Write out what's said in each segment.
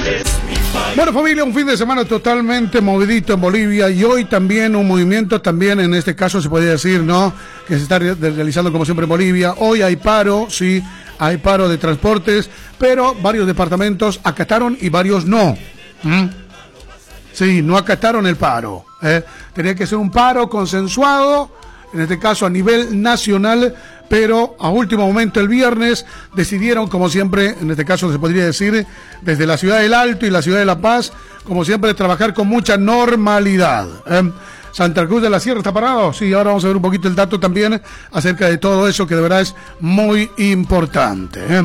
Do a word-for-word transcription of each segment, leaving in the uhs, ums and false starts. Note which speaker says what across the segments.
Speaker 1: Bueno, familia, un fin de semana totalmente movidito en Bolivia y hoy también un movimiento, también en este caso se podría decir, ¿no?, que se está realizando como siempre en Bolivia. Hoy hay paro, sí, hay paro de transportes, pero varios departamentos acataron y varios no. ¿Mm? Sí, no acataron el paro. ¿eh? Tenía que ser un paro consensuado, en este caso a nivel nacional, pero a último momento el viernes decidieron, como siempre, en este caso se podría decir, desde la ciudad del Alto y la ciudad de La Paz, como siempre, trabajar con mucha normalidad. ¿eh? Santa Cruz de la Sierra está parado. Sí, ahora vamos a ver un poquito el dato también acerca de todo eso, que de verdad es muy importante. ¿eh?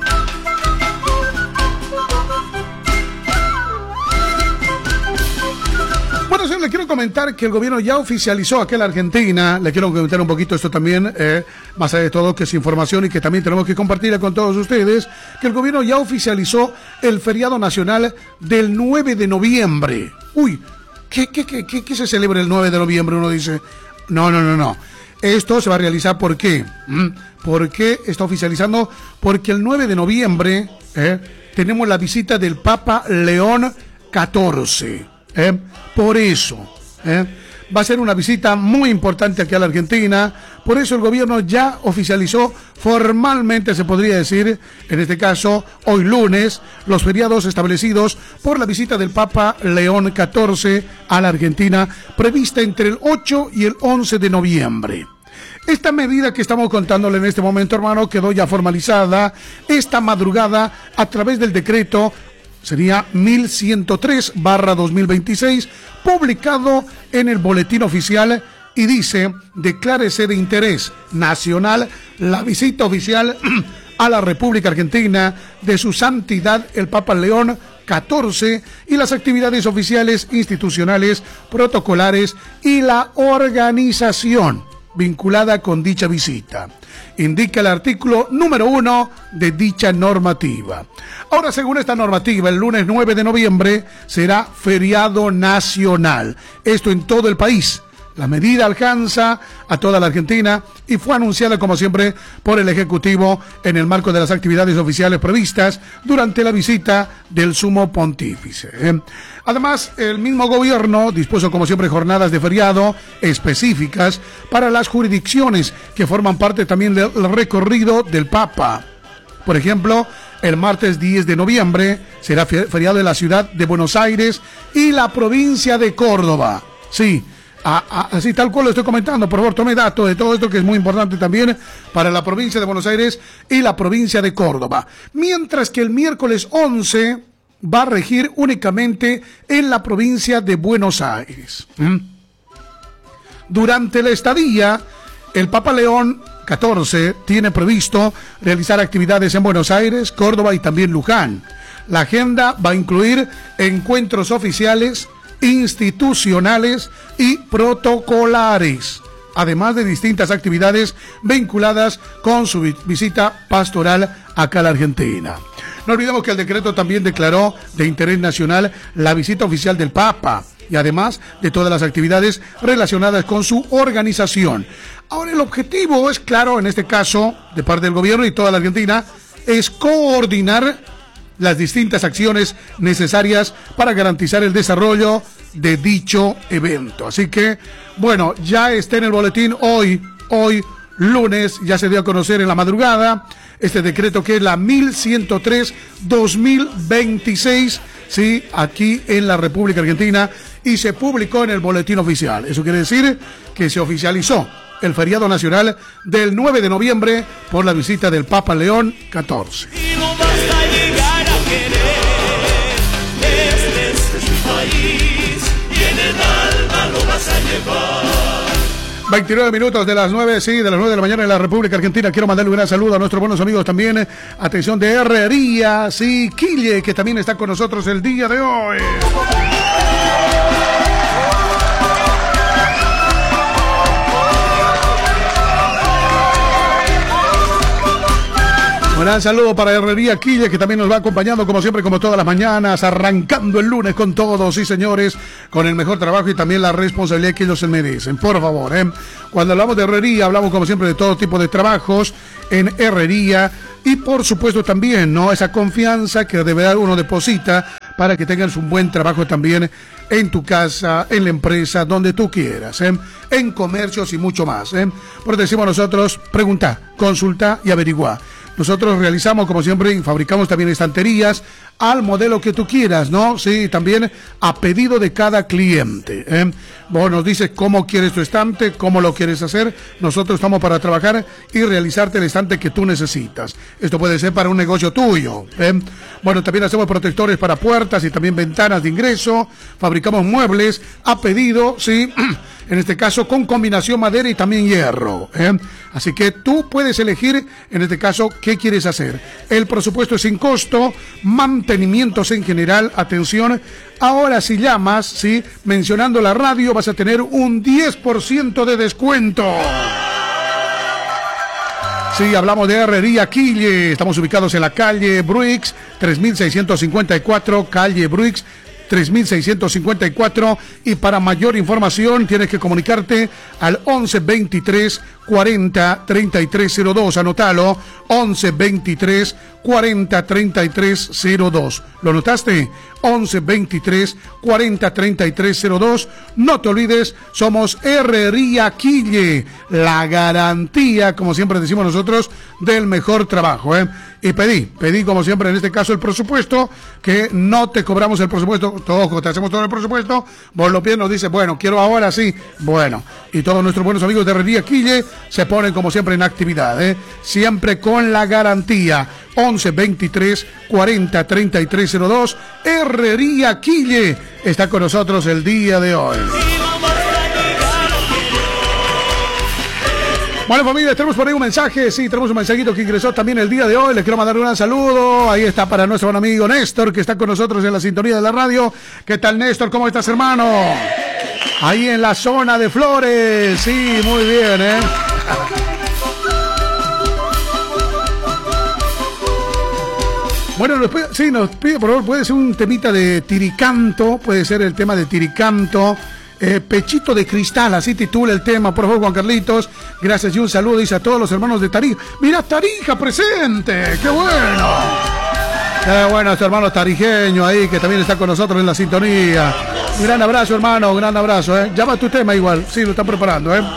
Speaker 1: Bueno, sí, le quiero comentar que el gobierno ya oficializó aquí en la Argentina, le quiero comentar un poquito esto también, eh, más allá de todo que es información y que también tenemos que compartirla con todos ustedes, que el gobierno ya oficializó el feriado nacional del nueve de noviembre. Uy, ¿qué, qué, qué, qué, qué se celebra el nueve de noviembre? Uno dice, no, no, no, no. Esto se va a realizar, ¿por qué? ¿Mm? ¿Por qué está oficializando? Porque el nueve de noviembre eh, tenemos la visita del Papa León catorce. ¿Eh? Por eso ¿eh? va a ser una visita muy importante aquí a la Argentina. Por eso el gobierno ya oficializó formalmente, se podría decir, en este caso hoy lunes, los feriados establecidos por la visita del Papa León catorce a la Argentina, prevista entre el ocho y el once de noviembre. Esta medida que estamos contándole en este momento, hermano, quedó ya formalizada esta madrugada a través del decreto sería mil ciento tres barra dos mil veintiséis, publicado en el Boletín Oficial, y dice: declárese de interés nacional la visita oficial a la República Argentina de su santidad el Papa León catorce y las actividades oficiales, institucionales, protocolares y la organización vinculada con dicha visita. Indica el artículo número uno de dicha normativa. Ahora, según esta normativa, el lunes nueve de noviembre será feriado nacional. Esto en todo el país. La medida alcanza a toda la Argentina y fue anunciada, como siempre, por el Ejecutivo en el marco de las actividades oficiales previstas durante la visita del Sumo Pontífice. Además, el mismo gobierno dispuso, como siempre, jornadas de feriado específicas para las jurisdicciones que forman parte también del recorrido del Papa. Por ejemplo, el martes diez de noviembre será feriado en la ciudad de Buenos Aires y la provincia de Córdoba. Sí, A, a, así tal cual lo estoy comentando. Por favor, tome datos de todo esto, que es muy importante también para la provincia de Buenos Aires y la provincia de Córdoba. Mientras que el miércoles once va a regir únicamente en la provincia de Buenos Aires. ¿Mm? Durante la estadía, el Papa León catorce tiene previsto realizar actividades en Buenos Aires, Córdoba y también Luján. La agenda va a incluir encuentros oficiales, institucionales y protocolares, además de distintas actividades vinculadas con su visita pastoral acá a la Argentina. No olvidemos que el decreto también declaró de interés nacional la visita oficial del Papa y además de todas las actividades relacionadas con su organización. Ahora, el objetivo es claro, en este caso, de parte del gobierno y toda la Argentina, es coordinar las distintas acciones necesarias para garantizar el desarrollo de dicho evento. Así que, bueno, ya está en el boletín hoy, hoy lunes, ya se dio a conocer en la madrugada este decreto que es la mil ciento tres dos mil veintiséis, sí, aquí en la República Argentina, y se publicó en el boletín oficial. Eso quiere decir que se oficializó el feriado nacional del nueve de noviembre por la visita del Papa León catorce.
Speaker 2: Este es mi país y en el alma lo vas a llevar.
Speaker 1: veintinueve minutos de las nueve, sí, de las nueve de la mañana en la República Argentina. Quiero mandarle un gran saludo a nuestros buenos amigos también. Atención de Herrería, sí, Quille, que también está con nosotros el día de hoy. Un gran saludo para Herrería Quille, que también nos va acompañando como siempre, como todas las mañanas, arrancando el lunes con todos, sí señores, con el mejor trabajo y también la responsabilidad que ellos se merecen, por favor. ¿eh? Cuando hablamos de herrería, hablamos como siempre de todo tipo de trabajos en herrería y por supuesto también, ¿no? Esa confianza que de verdad uno deposita para que tengas un buen trabajo también en tu casa, en la empresa, donde tú quieras, ¿eh? En comercios y mucho más, ¿eh? Por eso decimos nosotros, pregunta, consulta y averigua. Nosotros realizamos, como siempre, y fabricamos también estanterías al modelo que tú quieras, ¿no? Sí, también a pedido de cada cliente, ¿eh? Vos nos dices cómo quieres tu estante, cómo lo quieres hacer. Nosotros estamos para trabajar y realizarte el estante que tú necesitas. Esto puede ser para un negocio tuyo, ¿eh? Bueno, también hacemos protectores para puertas y también ventanas de ingreso. Fabricamos muebles a pedido, ¿sí? En este caso con combinación madera y también hierro, ¿eh? Así que tú puedes elegir, en este caso, qué quieres hacer. El presupuesto es sin costo, mantenimientos en general, atención, ahora si llamas, ¿sí? Mencionando la radio vas a tener un diez por ciento de descuento. Sí, hablamos de Herrería Quille, estamos ubicados en la calle Bruix, tres mil seiscientos cincuenta y cuatro, calle Bruix, tres mil seiscientos cincuenta y cuatro, y para mayor información tienes que comunicarte al once veintitrés cuarenta treinta y tres cero dos, anótalo, once veintitrés cuarenta treinta y tres cero dos. ¿Lo notaste? once veintitrés cuarenta treinta y tres cero dos. No te olvides, somos Herrería Quille, la garantía, como siempre decimos nosotros, del mejor trabajo, ¿eh? Y pedí, pedí como siempre en este caso el presupuesto, que no te cobramos el presupuesto, todo, te hacemos todo el presupuesto, vos lo pides, nos dices, bueno, quiero ahora sí, bueno, y todos nuestros buenos amigos de Herrería Quille se ponen como siempre en actividad, ¿eh? Siempre con la garantía. once veintitrés cuarenta treinta y tres cero dos. Herrería Quille está con nosotros el día de hoy. Bueno, familia, tenemos por ahí un mensaje, sí, tenemos un mensajito que ingresó también el día de hoy, le quiero mandar un gran saludo, ahí está para nuestro buen amigo Néstor, que está con nosotros en la sintonía de la radio. ¿Qué tal, Néstor? ¿Cómo estás, hermano? Ahí en la zona de Flores, sí, muy bien, ¿eh? Bueno, nos pide, sí, nos pide, por favor, puede ser un temita de tiricanto, puede ser el tema de tiricanto, eh, Pechito de Cristal, así titula el tema, por favor, Juan Carlitos, gracias y un saludo, dice a todos los hermanos de Tarija. Mira, Tarija presente, qué bueno. Qué bueno, este hermano tarijeño ahí, que también está con nosotros en la sintonía. Un gran abrazo, hermano, un gran abrazo, ¿eh? Llama tu tema igual, sí, lo están preparando, ¿eh?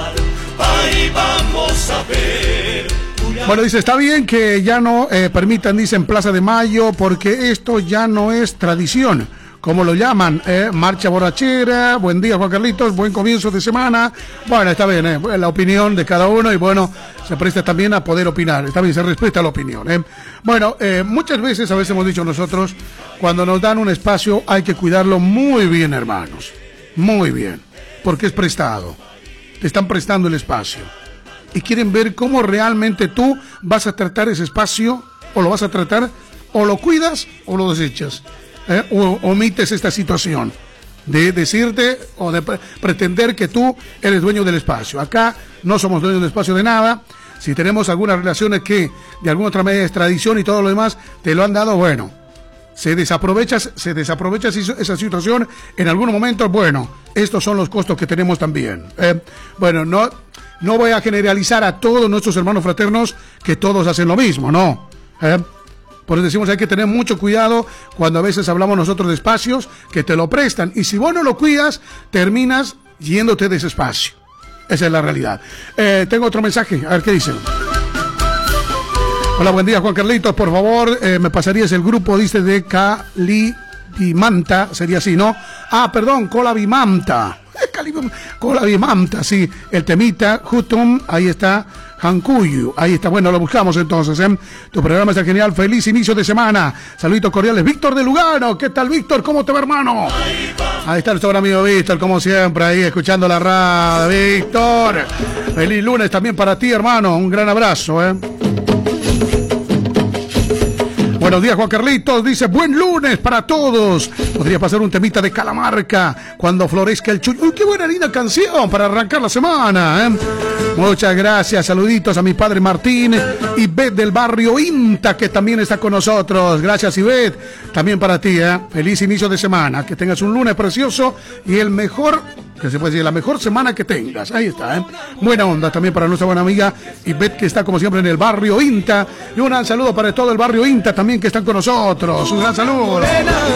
Speaker 2: Ahí vamos a ver.
Speaker 1: Bueno, dice, está bien que ya no eh, permitan, dicen, Plaza de Mayo, porque esto ya no es tradición, como lo llaman, eh, marcha borrachera. Buen día, Juan Carlitos, buen comienzo de semana. Bueno, está bien, eh, la opinión de cada uno, y bueno, se presta también a poder opinar, está bien, se respeta la opinión, eh. Bueno, eh, muchas veces, a veces hemos dicho nosotros, cuando nos dan un espacio hay que cuidarlo muy bien, hermanos, muy bien, porque es prestado, te están prestando el espacio, y quieren ver cómo realmente tú vas a tratar ese espacio, o lo vas a tratar, o lo cuidas, o lo desechas, ¿eh? O omites esta situación de decirte o de pre pretender que tú eres dueño del espacio. Acá no somos dueños del espacio de nada. Si tenemos algunas relaciones que de alguna otra manera es tradición y todo lo demás, te lo han dado, bueno, se desaprovecha, se desaprovecha esa situación en algún momento. Bueno, estos son los costos que tenemos también, ¿eh? Bueno, no... No voy a generalizar a todos nuestros hermanos fraternos que todos hacen lo mismo, no. ¿Eh? Por eso decimos, hay que tener mucho cuidado cuando a veces hablamos nosotros de espacios que te lo prestan. Y si vos no lo cuidas, terminas yéndote de ese espacio. Esa es la realidad. Eh, tengo otro mensaje, a ver qué dicen. Hola, buen día, Juan Carlitos. Por favor, eh, me pasarías el grupo, dice, de Calibimanta, sería así, ¿no? Ah, perdón, Colabimanta. Colabimanta, sí, el temita, Jutum, ahí está, Hankuyu, ahí está, bueno, lo buscamos entonces, ¿eh? Tu programa está genial, feliz inicio de semana, saluditos cordiales, Víctor de Lugano, ¿qué tal, Víctor? ¿Cómo te va, hermano? Ahí está nuestro gran amigo Víctor, como siempre, ahí escuchando la radio, Víctor, feliz lunes también para ti, hermano, un gran abrazo, ¿eh? Buenos días, Juan Carlitos, dice, buen lunes para todos. Podría pasar un temita de Calamarca, Cuando florezca el chuño. Uy, qué buena linda canción para arrancar la semana, ¿eh? Muchas gracias, saluditos a mi padre Martín, Ivette del barrio Inta, que también está con nosotros. Gracias, Ivette, también para ti, ¿eh? Feliz inicio de semana, que tengas un lunes precioso y el mejor, que se puede decir, la mejor semana que tengas. Ahí está, ¿eh? Buena onda también para nuestra buena amiga Ivette, que está como siempre en el barrio Inta. Y un gran saludo para todo el barrio Inta también, que están con nosotros. Un gran saludo.